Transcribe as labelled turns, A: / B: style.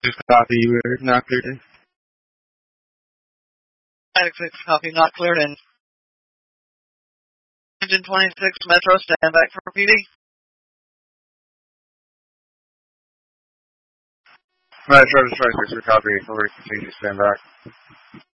A: Just copy, we're not cleared in.
B: Attic 6 copy, not cleared in. Engine 26 Metro, stand back for PD.
A: Metro to 26, we're copy, over, continue, stand back.